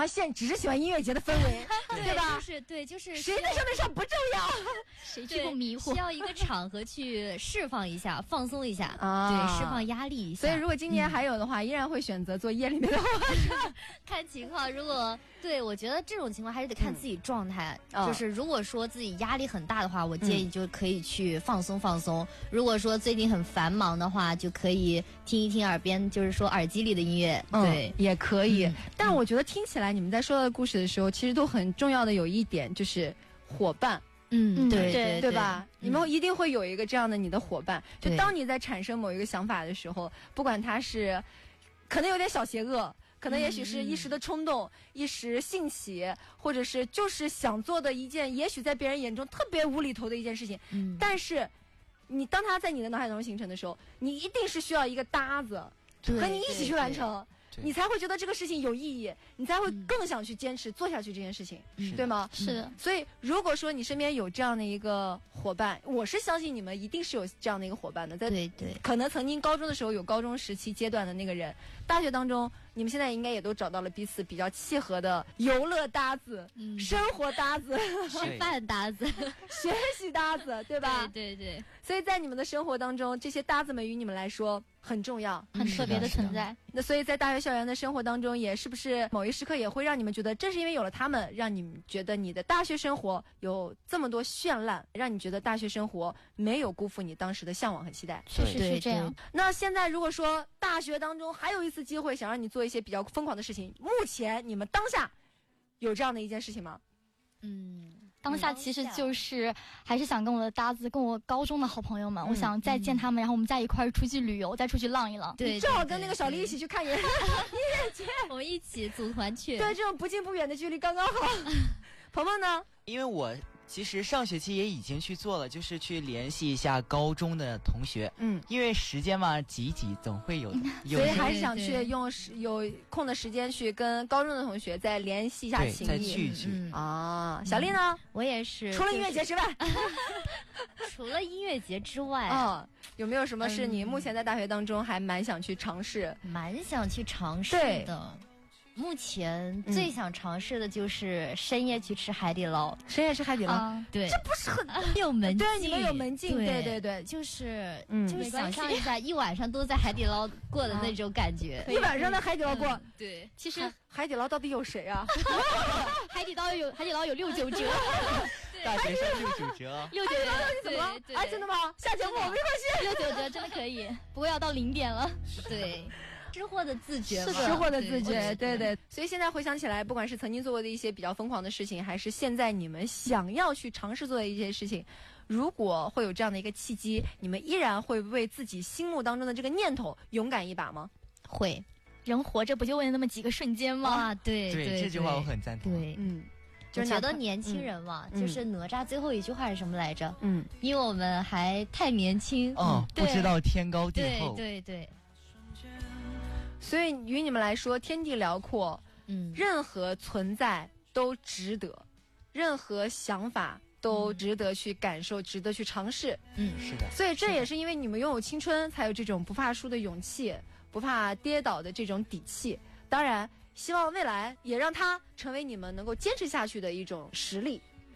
欢现，只是喜欢音乐节的氛围，对吧？ 就是谁在上面上不重要， 谁去不迷糊？ 需要一个场合去释放一下，放松一下啊， 对，释放压力一下。 所以如果今年还有的话，依然会选择做夜里面的话， 看情况。如果对我觉得这种情况还是得看自己状态，就是如果说自己压力很大的话，我建议就可以去放松放松。如果说最近很繁忙的话，就可以听一听耳边，就是说耳机里的音乐，对， 也可以。但我觉得听起来你们在说到的故事的时候，其实都很重要的有一点就是伙伴。对吧？你们一定会有一个这样的你的伙伴，就当你在产生某一个想法的时候，不管它是可能有点小邪恶，可能也许是一时的冲动，一时兴起，或者是就是想做的一件也许在别人眼中特别无厘头的一件事情，但是你当它在你的脑海当中形成的时候，你一定是需要一个搭子和你一起去完成，你才会觉得这个事情有意义，你才会更想去坚持做下去这件事情，对吗？ 是的。 所以如果说你身边有这样的一个伙伴，我是相信你们一定是有这样的一个伙伴的，在可能曾经高中的时候有高中时期阶段的那个人，大学当中你们现在应该也都找到了彼此比较契合的游乐搭子、生活搭子、 吃饭搭子、 学习搭子，对吧？ 对。 所以在你们的生活当中，这些搭子们与你们来说很重要， 很特别的存在。 那所以在大学校园的生活当中，也是不是某一时刻也会让你们觉得，正是因为有了他们，让你们觉得你的大学生活有这么多绚烂，让你觉得大学生活没有辜负你当时的向往和期待。 确实是这样。 那现在如果说大学当中还有一次机会，想让你做一些比较疯狂的事情，目前你们当下有这样的一件事情吗？ 当下其实就是还是想跟我的搭子，跟我高中的好朋友们，我想再见他们，然后我们再一块出去旅游，再出去浪一浪。 对，正好跟那个小丽一起去看音乐节， 我们一起组团去。 对，这种不近不远的距离刚刚好。鹏鹏呢？ 因为我其实上学期也已经去做了，就是去联系一下高中的同学。因为时间嘛挤一挤总会有的， 所以还是想去用有空的时间去跟高中的同学再联系一下情谊， 再聚一聚啊。小丽呢？ 我也是。 除了音乐节之外， 除了音乐节之外有没有什么是你目前在大学当中还蛮想去尝试？ 蛮想去尝试的。目前最想尝试的就是深夜去吃海底捞。 深夜吃海底捞， 对， 这不是很有门禁？ 对，你们有门禁，对， 就是想象一下一晚上都在海底捞过的那种感觉。 一晚上在海底捞过， 对。 其实海底捞到底有谁啊？ 海底捞有69折， 大学生69折 ，69折到底怎么了？哎，真的吗？下节目我没关系，69折真的可以，不过要到0点了。 对。吃货的自觉， 吃货的自觉，对。所以现在回想起来，不管是曾经做过的一些比较疯狂的事情，还是现在你们想要去尝试做的一些事情，如果会有这样的一个契机，你们依然会为自己心目当中的这个念头勇敢一把吗？ 会。人活着不就为了那么几个瞬间吗？ 对， 这句话我很赞同。 对，就觉得年轻人嘛，就是哪吒最后一句话是什么来着？因为我们还太年轻， 不知道天高地厚。 对。 所以于你们来说，天地辽阔，任何存在都值得，任何想法都值得去感受，值得去尝试。 是的。 所以这也是因为你们拥有青春，才有这种不怕输的勇气，不怕跌倒的这种底气。当然，希望未来也让它成为你们能够坚持下去的一种实力。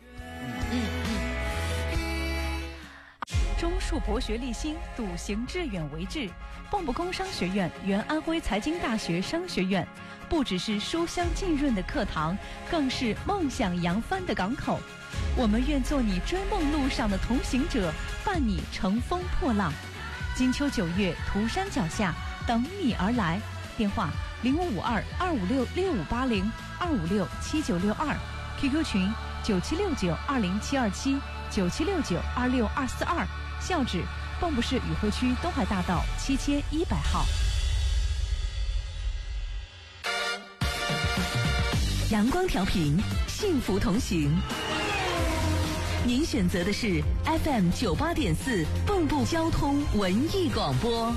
中树博学立心，笃行致远为志。蚌埠工商学院原安徽财经大学商学院，不只是书香浸润的课堂，更是梦想扬帆的港口。我们愿做你追梦路上的同行者，伴你乘风破浪。金秋9月，涂山脚下，等你而来。电话：0552-556-6580，256-7962，QQ 群9769207727，9769262442。校址：蚌埠市宇汇区东海大道7100号。阳光调频，幸福同行。您选择的是 FM 98.4蚌埠交通文艺广播。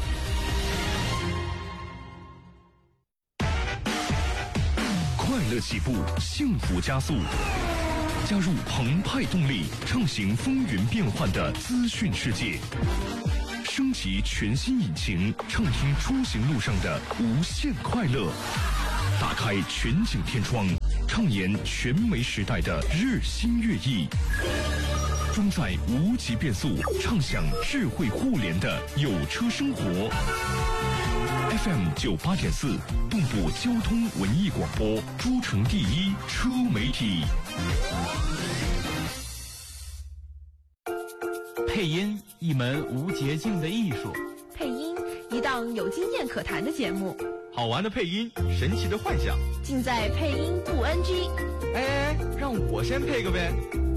快乐起步，幸福加速。加入澎湃动力，畅行风云变幻的资讯世界，升级全新引擎，畅听出行路上的无限快乐。 打开全景天窗，畅演全媒时代的日新月异，装载无极变速，畅享智慧互联的有车生活。FM 98.4，蚌埠交通文艺广播，诸城第一车媒体。 配音，一门无捷径的艺术。 配音，一档有经验可谈的节目。 好玩的配音，神奇的幻想， 尽在配音不 NG。 哎，让我先配个呗。